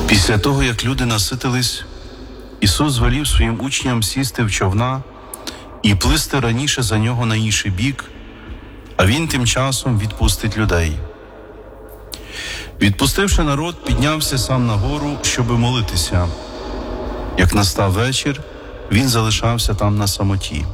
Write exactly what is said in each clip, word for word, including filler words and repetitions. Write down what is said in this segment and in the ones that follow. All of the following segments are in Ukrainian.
Після того, як люди наситились, Ісус звелів своїм учням сісти в човна і плисти раніше за нього на інший бік, а Він тим часом відпустить людей. Відпустивши народ, піднявся сам на гору, щоби молитися. Як настав вечір, Він залишався там на самоті.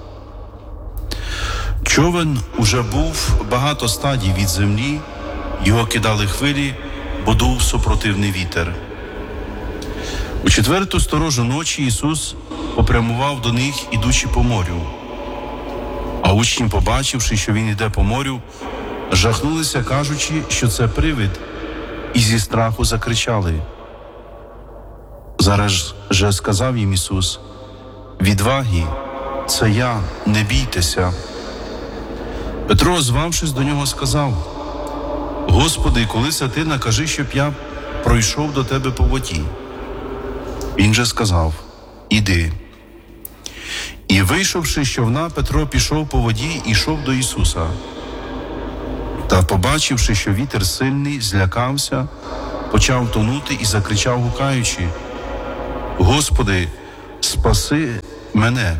Човен уже був багато стадій від землі, його кидали хвилі, бо дув супротивний вітер. У четверту сторожу ночі Ісус попрямував до них, ідучи по морю. А учні, побачивши, що Він іде по морю, жахнулися, кажучи, що це привид, і зі страху закричали. Зараз же сказав їм Ісус: «Відваги, це я, не бійтеся». Петро, звавшись до нього, сказав: «Господи, коли це ти, накажи, щоб я пройшов до тебе по воді». Він же сказав: «Іди». І, вийшовши з човна, Петро пішов по воді і йшов до Ісуса. Та, побачивши, що вітер сильний, злякався, почав тонути і закричав, гукаючи: «Господи, спаси мене!»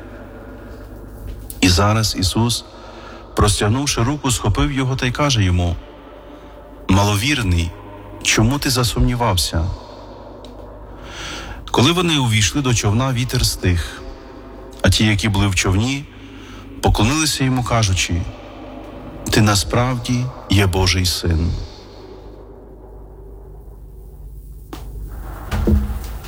І зараз Ісус, простягнувши руку, схопив його та й каже йому: «Маловірний, чому ти засумнівався?» Коли вони увійшли до човна, вітер стих, а ті, які були в човні, поклонилися йому, кажучи: «Ти насправді є Божий Син».